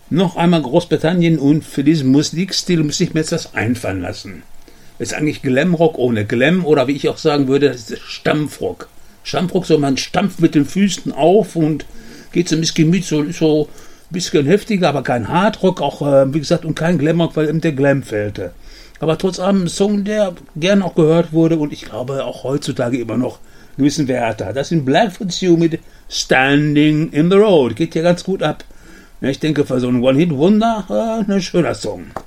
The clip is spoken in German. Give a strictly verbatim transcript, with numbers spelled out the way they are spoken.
Noch einmal Großbritannien und für diesen Musikstil muss ich mir jetzt das einfallen lassen. Ist eigentlich Glamrock ohne Glam oder wie ich auch sagen würde, das ist Stampfrock. Stampfrock, so man stampft mit den Füßen auf und geht so ein bisschen mit, so, so ein bisschen heftiger, aber kein Hardrock, auch äh, wie gesagt, und kein Glamrock, weil eben der Glam fehlte. Aber trotz allem ein Song, der gern auch gehört wurde und ich glaube auch heutzutage immer noch gewissen Wert hat. Das sind Blackfoot Sue mit Standing in the Road. Geht ja ganz gut ab. Ja, ich denke, für so einen One-Hit-Wunder äh, ein schöner Song.